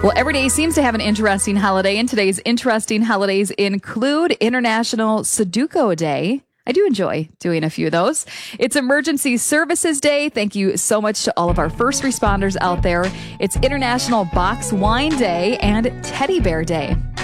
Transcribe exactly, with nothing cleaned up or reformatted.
Well, every day seems to have an interesting holiday, and today's interesting holidays include International Sudoku Day. I do enjoy doing a few of those. It's Emergency Services Day. Thank you so much to all of our first responders out there. It's International Box Wine Day and Teddy Bear Day.